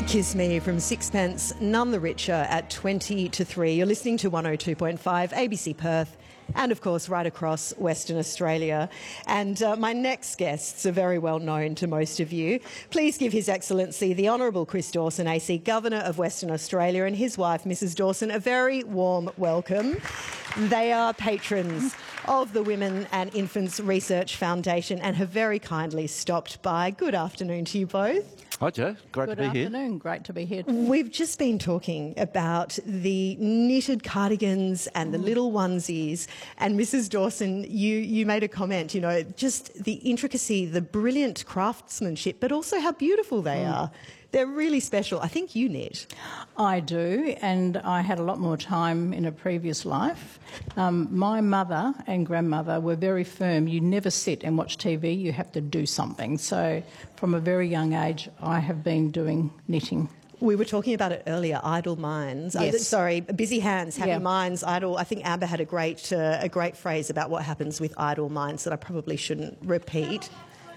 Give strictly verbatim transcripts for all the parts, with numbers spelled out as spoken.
Kiss Me from Sixpence, none the richer at twenty to three. You're listening to one oh two point five A B C Perth and, of course, right across Western Australia. And uh, my next guests are very well known to most of you. Please give His Excellency the Honourable Chris Dawson, A C Governor of Western Australia, and his wife, Missus Dawson, a very warm welcome. They are patrons of the Women and Infants Research Foundation and have very kindly stopped by. Good afternoon to you both. Hi, Joe. Great Good to be here. Good afternoon. Great to be here. We've just been talking about the knitted cardigans and the little onesies. And Missus Dawson, you, you made a comment, you know, just the intricacy, the brilliant craftsmanship, but also how beautiful they mm. are. They're really special. I think you knit. I do, and I had a lot more time in a previous life. Um, my mother and grandmother were very firm. You never sit and watch T V, you have to do something. So from a very young age, I have been doing knitting. We were talking about it earlier, idle minds. Yes. Uh, sorry, busy hands, happy yeah. minds, idle. I think Amber had a great, uh, a great phrase about what happens with idle minds that I probably shouldn't repeat.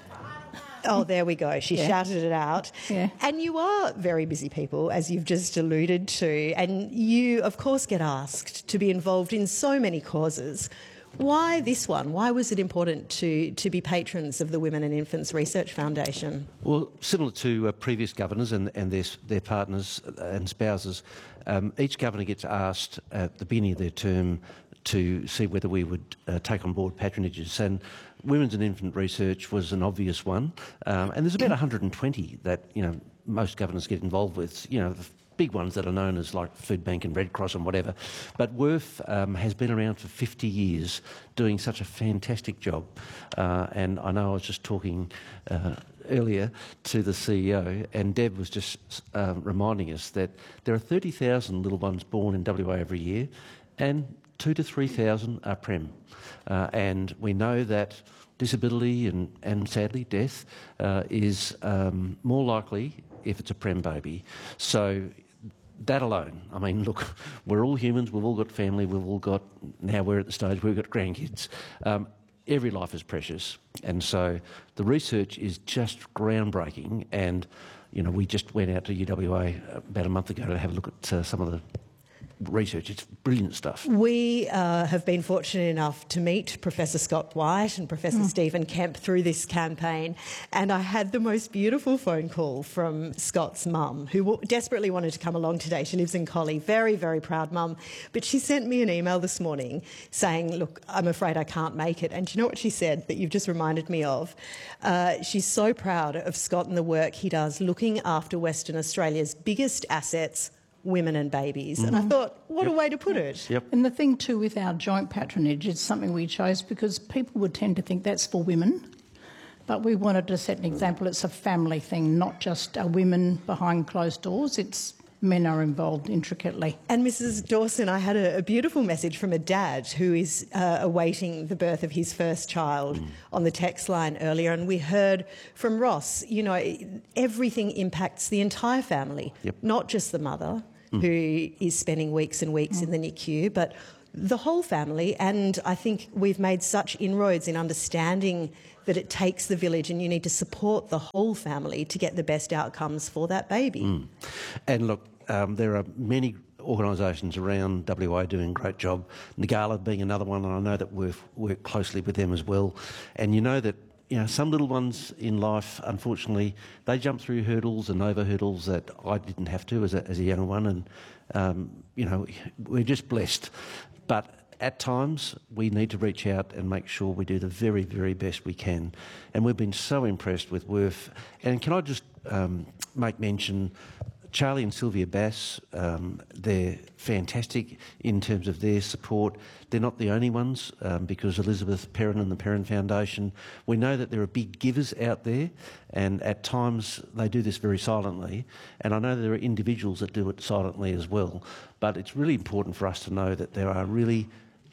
Oh, there we go. She yeah. shouted it out. Yeah. And you are very busy people, as you've just alluded to, and you, of course, get asked to be involved in so many causes. Why this one? Why was it important to, to be patrons of the Women and Infants Research Foundation? Well, similar to uh, previous governors and, and their, their partners and spouses, um, each governor gets asked at the beginning of their term to see whether we would uh, take on board patronages. And Women's and Infant Research was an obvious one. Um, and there's about one hundred twenty that, you know, most governors get involved with, you know, the big ones that are known as like Food Bank and Red Cross and whatever. But W R F um, has been around for fifty years doing such a fantastic job. Uh, and I know I was just talking uh, earlier to the C E O, and Deb was just uh, reminding us that there are thirty thousand little ones born in W A every year, and two to three thousand are prem. Uh, and we know that disability and, and sadly death uh, is um, more likely if it's a prem baby. So that alone, I mean, look, we're all humans, we've all got family, we've all got, now we're at the stage where we've got grandkids. Um, every life is precious. And so the research is just groundbreaking. And, you know, we just went out to U W A about a month ago to have a look at uh, some of the research. It's brilliant stuff. We uh, have been fortunate enough to meet Professor Scott White and Professor mm. Stephen Kemp through this campaign, and I had the most beautiful phone call from Scott's mum, who w- desperately wanted to come along today. She lives in Collie, very, very proud mum, but she sent me an email this morning saying, look, I'm afraid I can't make it. And do you know what she said that you've just reminded me of? Uh, she's so proud of Scott and the work he does looking after Western Australia's biggest assets, women and babies. Mm. And I thought, what yep. a way to put it. Yep. And the thing too with our joint patronage, it's something we chose because people would tend to think that's for women, but we wanted to set an example. It's a family thing, not just a women behind closed doors. It's men are involved intricately. And Missus Dawson, I had a, a beautiful message from a dad who is uh, awaiting the birth of his first child mm. on the text line earlier, and we heard from Ross, you know, everything impacts the entire family, yep. not just the mother mm. who is spending weeks and weeks mm. in the N I C U, but the whole family. And I think we've made such inroads in understanding that it takes the village and you need to support the whole family to get the best outcomes for that baby. Mm. And look, um, there are many organisations around W A doing a great job, Nagala being another one, and I know that we've worked closely with them as well. And you know that, you know, some little ones in life, unfortunately, they jump through hurdles and over hurdles that I didn't have to as a, as a young one, and, um, you know, we're just blessed. But at times, we need to reach out and make sure we do the very, very best we can. And we've been so impressed with W R F. And can I just um, make mention, Charlie and Sylvia Bass, um, they're fantastic in terms of their support. They're not the only ones, um, because Elizabeth Perrin and the Perrin Foundation, we know that there are big givers out there, and at times they do this very silently. And I know there are individuals that do it silently as well. But it's really important for us to know that there are really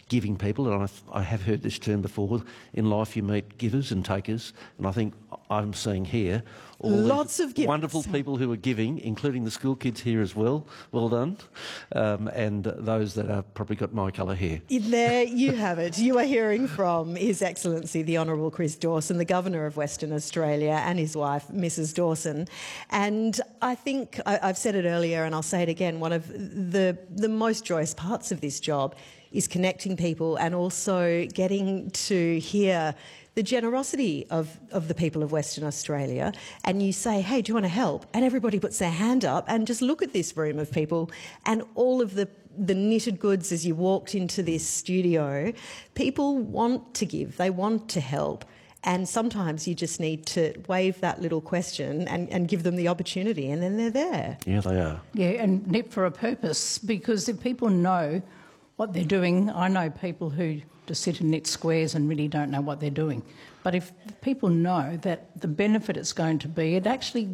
giving people, and I, I have heard this term before. In life, you meet givers and takers, and I think I'm seeing here all lots these of givers. wonderful people who are giving, including the school kids here as well. Well done, um, and those that have probably got my colour hair. There you have it. You are hearing from His Excellency the Honourable Chris Dawson, the Governor of Western Australia, and his wife, Missus Dawson. And I think I, I've said it earlier, and I'll say it again. One of the the most joyous parts of this job is connecting people, and also getting to hear the generosity of, of the people of Western Australia. And you say, hey, do you want to help? And everybody puts their hand up, and just look at this room of people and all of the, the knitted goods as you walked into this studio. People want to give, they want to help. And sometimes you just need to wave that little question and, and give them the opportunity, and then they're there. Yeah, they are. Yeah, and knit for a purpose, because if people know what they're doing, I know people who just sit and knit squares and really don't know what they're doing. But if people know that the benefit it's going to be, it actually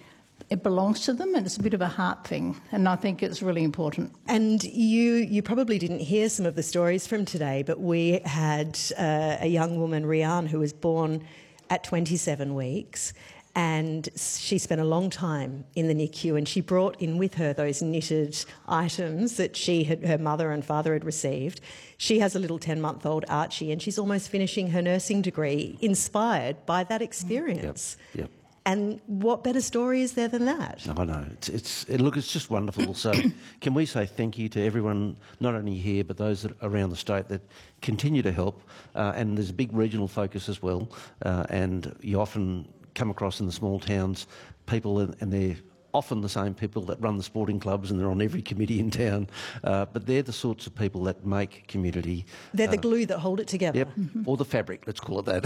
it belongs to them, and it's a bit of a heart thing, and I think it's really important. And you you probably didn't hear some of the stories from today, but we had uh, a young woman, Rianne, who was born at twenty-seven weeks, and she spent a long time in the N I C U, and she brought in with her those knitted items that she had, her mother and father had received. She has a little ten-month-old Archie, and she's almost finishing her nursing degree, inspired by that experience. Yep, yep. And what better story is there than that? I know. It's, it's it, look, it's just wonderful. So can we say thank you to everyone, not only here, but those that around the state that continue to help. Uh, and there's a big regional focus as well. Uh, and you often come across in the small towns people, and, and they're often the same people that run the sporting clubs, and they're on every committee in town. Uh, but they're the sorts of people that make community. They're the uh, glue that hold it together. Yep, mm-hmm. Or the fabric, let's call it that.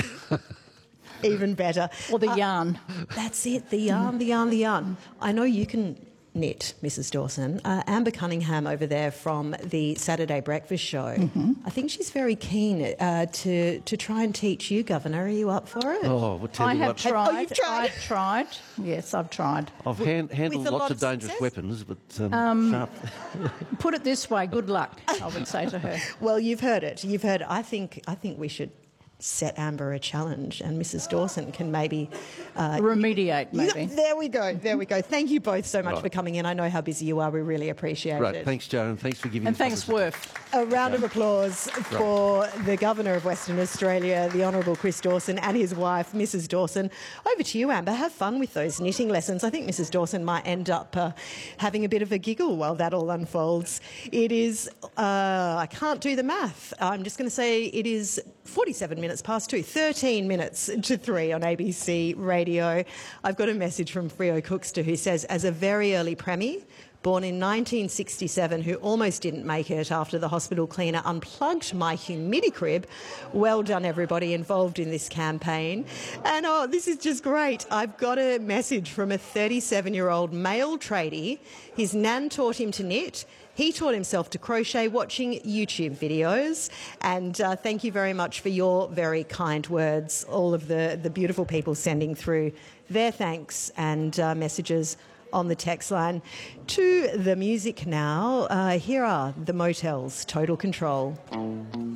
Even better. Or the uh, yarn. That's it, the yarn, the yarn, the yarn. I know you can knit, Missus Dawson. Uh, Amber Cunningham over there from the Saturday Breakfast Show, mm-hmm. I think she's very keen uh, to to try and teach you, Governor. Are you up for it? Oh, we'll tell I you have what. tried. Oh, you've tried? I've tried. Yes, I've tried. I've hand, handled With a lots lot of of dangerous success? weapons, but um, Um, sharp. Put it this way, good luck, I would say to her. Well, you've heard it. You've heard. I think. I think we should set Amber a challenge, and Missus Dawson can maybe uh, remediate. Maybe. Yeah, there we go. There we go. Thank you both so much Right. for coming in. I know how busy you are. We really appreciate Right, it. thanks, Joe, and thanks for giving. And us thanks, this- Worth. A round of applause for the Governor of Western Australia, the Honourable Chris Dawson, and his wife, Missus Dawson. Over to you, Amber. Have fun with those knitting lessons. I think Missus Dawson might end up uh, having a bit of a giggle while that all unfolds. It is, uh, I can't do the math. I'm just going to say it is forty-seven minutes past two, thirteen minutes to three on A B C Radio. I've got a message from Freo Cookster who says, as a very early Premi, born in nineteen sixty-seven, who almost didn't make it after the hospital cleaner unplugged my humidicrib. Well done, everybody involved in this campaign. And, oh, this is just great. I've got a message from a thirty-seven-year-old male tradie. His nan taught him to knit. He taught himself to crochet watching YouTube videos. And uh, thank you very much for your very kind words, all of the, the beautiful people sending through their thanks and uh, messages on the text line. To the music now. Uh, here are the Motels, Total Control.